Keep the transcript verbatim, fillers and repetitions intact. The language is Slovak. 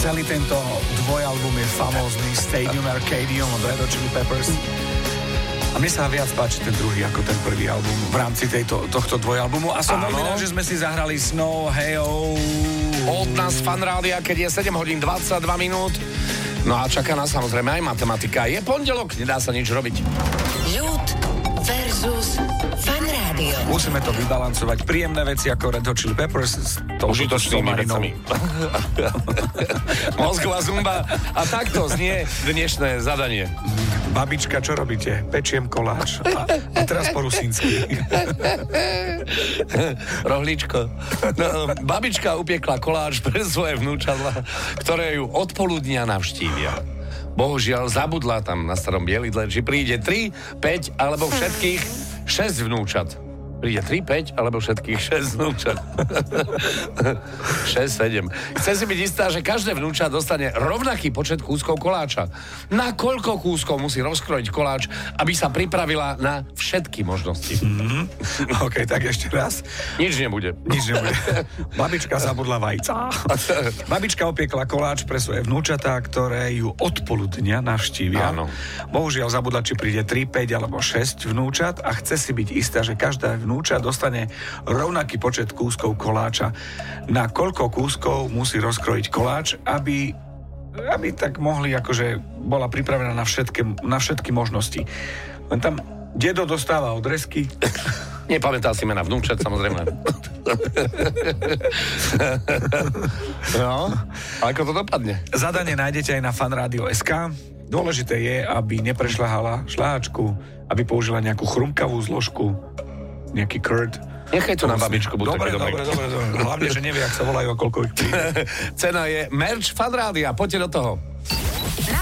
Celý tento dvojalbum je famózny, Stadium Arcadium od Red Hot Chili Peppers. A mne sa viac páči ten druhý ako ten prvý album v rámci tejto, tohto dvojalbumu. A som veľmi rád, že sme si zahrali Snow, Heyo. Od nás Fan Rádia, keď je sedem hodín dvadsaťdva minút. No a čaká nás samozrejme aj matematika. Je pondelok, nedá sa nič robiť. Ľud versus Fan Rádio. Musíme to vybalancovať. Príjemné veci ako Red Hot Chili Peppers s užitočnými vecami. Mozgová zumba. A takto znie dnešné zadanie. Babička, čo robíte? Pečiem koláč. A, a teraz po rusínsky. Rohlíčko. No, babička upiekla koláč pre svoje vnúčadla, ktoré ju od poludnia navštívia. Bohužiaľ zabudla tam na starom bielidle, či príde tri, päť alebo všetkých šesť vnúčat. Príde tri, päť alebo všetkých šesť vnúčat. šesť, sedem. Chce si byť istá, že každé vnúča dostane rovnaký počet kúskov koláča. Na koľko kúskov musí rozkrojiť koláč, aby sa pripravila na všetky možnosti? Mm-hmm. OK, tak ešte raz. Nič nebude. Nič nebude. Babička zabudla vajca. Babička opiekla koláč pre svoje vnúčatá, ktoré ju od poludnia navštívia. Áno. Bohužiaľ zabudla, či príde tri, päť alebo šesť vnúčat a chce si byť istá, že každá vnúča vnúča dostane rovnaký počet kúskov koláča. Na koľko kúskov musí rozkrojiť koláč, aby, aby tak mohli, akože bola pripravená na všetky, na všetky možnosti. Len tam dedo dostáva odrezky. Nepamätá si mena vnúčat, samozrejme. No, ako to dopadne? Zadanie nájdete aj na fanradio bodka es ká. Dôležité je, aby neprešľahala šľahačku, aby použila nejakú chrumkavú zložku, nejaký curd. Nechaj to na babičku, buď dobre, taký dobre, dobre, dobre. Hlavne, že nevie, ak sa volajú a koľko ich príde. Cena je merch Fan Rádia, poďte do toho.